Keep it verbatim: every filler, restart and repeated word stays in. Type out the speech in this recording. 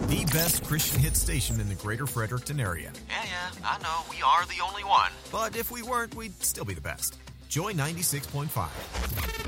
the best Christian hit station in the greater Fredericton area. Yeah, yeah, I know. We are the only one. But if we weren't, we'd still be the best. Joy ninety-six point five.